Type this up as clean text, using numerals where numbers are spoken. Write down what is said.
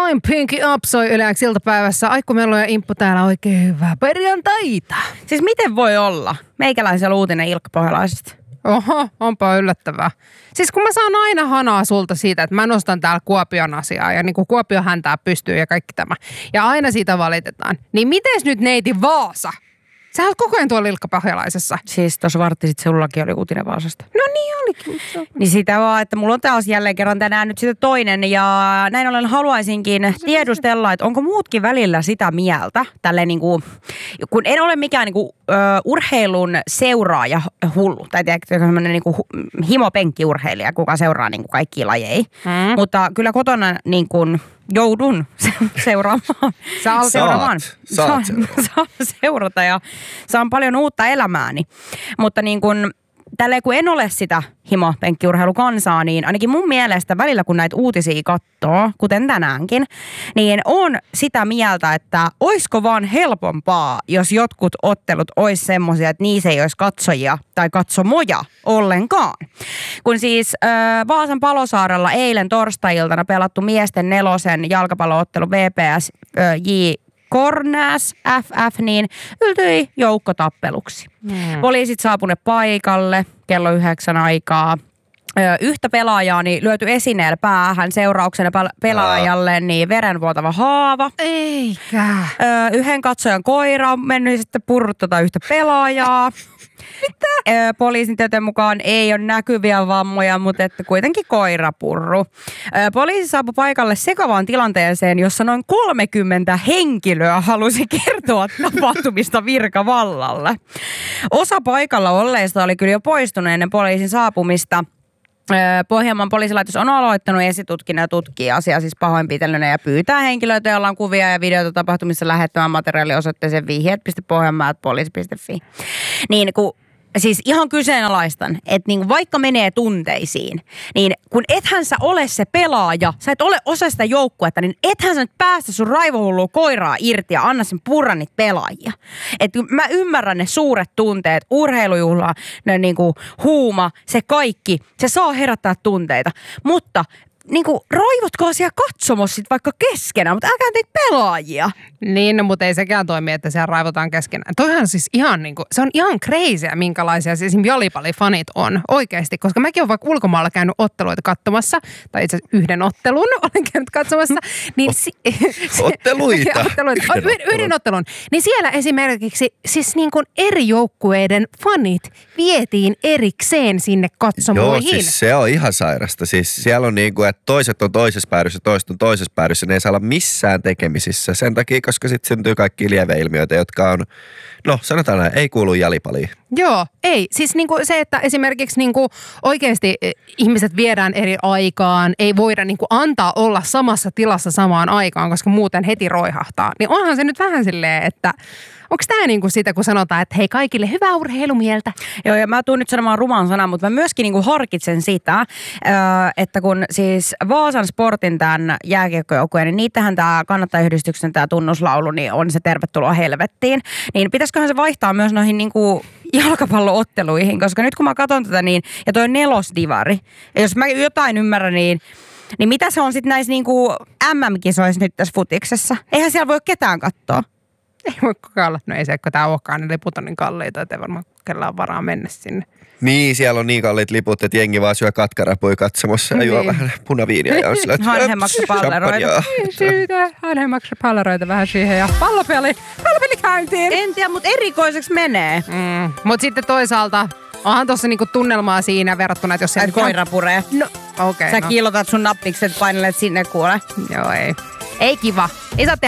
I'm Pinky Up soi Yle X iltapäivässä. Aikku Mello ja Imppu täällä, oikein hyvää perjantaita. Siis miten voi olla meikäläisellä uutinen Ilkka Pohjalaisesta? Oho, onpa yllättävää. Siis kun mä saan aina hanaa sulta siitä, että mä nostan täällä Kuopion asiaa ja niin kuin Kuopio häntää pystyy ja kaikki tämä. Ja aina siitä valitetaan. Niin mites nyt neiti Vaasa? Sä oot koko ajan tuolla Ilkka Pohjalaisessa. Siis tuossa vartti sit sullakin oli uutinen Vaasasta. No niin olikin. Niin sitä vaan, että mulla on taas jälleen kerran tänään nyt sitten toinen ja näin ollen haluaisinkin tiedustella, että onko muutkin välillä sitä mieltä, tälleen niinku, kun en ole mikään niinku urheilun seuraaja hullu, tai tiedätkö, semmoinen niinku himopenkkiurheilija, kuka seuraa niinku kaikkia lajeja, mutta kyllä kotona niinku joudun seuraamaan. Saan seurata ja saan paljon uutta elämääni. Mutta niin kun, tälleen kun en ole sitä himopenkkiurheilukansaa, niin ainakin mun mielestä välillä kun näitä uutisia katsoo, kuten tänäänkin, niin on sitä mieltä, että oisko vaan helpompaa, jos jotkut ottelut ois semmosia, että niissä ei olisi katsojia tai katsomoja ollenkaan. Kun siis Vaasan Palosaarella eilen torstai-iltana pelattu miesten 4. jalkapalloottelu VPS J. Kornäs FF, niin yltyi joukkotappeluksi. Poliisit saapuneet paikalle kello 9 aikaa. Yhtä pelaajaa niin lyöty esineellä päähän, seurauksena pelaajalle niin verenvuotava haava. Eikä. Yhden katsojan koira on mennyt sitten purrut yhtä pelaajaa. Mitä? Poliisin tietojen mukaan ei ole näkyviä vammoja, mutta että kuitenkin koira purru. Poliisi saapui paikalle sekavaan tilanteeseen, jossa noin 30 henkilöä halusi kertoa tapahtumista virkavallalle. Osa paikalla olleista oli kyllä jo poistunut ennen poliisin saapumista. Pohjanmaan poliisilaitos on aloittanut esitutkinnan ja tutkii asiaa siis pahoinpitelynä ja pyytää henkilöitä, joilla on kuvia ja videoita tapahtumissa lähettämään materiaaliosoitteeseen vihjeet.pohjanmaat.poliisi.fi. Niin kun siis ihan kyseenalaistan, että niin vaikka menee tunteisiin, niin kun ethän sä ole se pelaaja, sä et ole osa sitä joukkuetta, niin ethän sä nyt päästä sun raivohullua koiraa irti ja anna sen purra niitä pelaajia. Että mä ymmärrän ne suuret tunteet, urheilujuhla, ne niinku huuma, se kaikki, se saa herättää tunteita, mutta niinku raivotkaa siellä katsomossa sit vaikka keskenään, mutta älkää teitä pelaajia. Niin, no, mutta ei sekään toimi, että siellä raivotaan keskenään. Toihan siis ihan niinku, se on ihan crazyä, minkälaisia esimerkiksi jalipallifanit on oikeasti, koska mäkin olen vaikka ulkomailla käynyt otteluita katsomassa, tai itse asiassa yhden ottelun olen käynyt katsomassa. Niin Otteluita? Yhden ottelun. Niin siellä esimerkiksi siis niin kuin eri joukkueiden fanit vietiin erikseen sinne katsomoihin. Joo, siis se on ihan sairasta. Siis siellä on niin kuin, että toiset on toisessa päädyssä, toiset on toisessa päädyssä, ne ei saa olla missään tekemisissä. Sen takia, koska sitten syntyy kaikki lieveilmiöitä, jotka on, no sanotaan näin, ei kuulu jalipaliin. Joo, ei. Siis niinku se, että esimerkiksi niinku oikeasti ihmiset viedään eri aikaan, ei voida niinku antaa olla samassa tilassa samaan aikaan, koska muuten heti roihahtaa. Niin onhan se nyt vähän silleen, että onko tämä niinku sitä, kun sanotaan, että hei kaikille hyvää urheilumieltä? Joo, ja mä tuun nyt sanomaan ruman sanan, mutta mä myöskin niinku harkitsen sitä, että kun siis Vaasan Sportin tämän jääkiekkojoukkueen, niin niitähän tämä kannattajayhdistyksen tämä tunnuslaulu, niin on se tervetuloa helvettiin. Niin pitäisiköhän se vaihtaa myös noihin niinku jalkapallootteluihin, koska nyt kun mä katson tätä niin, ja toi on 4. divari, ja jos mä jotain ymmärrän, niin mitä se on sitten näissä niinku MM-kisoissa nyt tässä futiksessa? Eihän siellä voi ketään katsoa. Ei voi kokeilla. No ei se, kun tää olekaan, ne liput on niin kalliita, että ei varmaan kellään varaa mennä sinne. Niin, siellä on niin kalliit liput, että jengi vaan syö katkarapuja katsomossa ja juo vähän punaviiniä. Ja on sillä, että Hanhe maksaa palleroita. Hanhe maksaa palleroita vähän siihen ja pallopeli käyntiin. En tiedä, mutta erikoiseksi menee. Mutta sitten toisaalta onhan tuossa niinku tunnelmaa siinä verrattuna, että jos se koira puree. No, okei. Sä kiilotat sun nappikset, painelet sinne kuule. Joo, ei. Ei kiva. Ei saa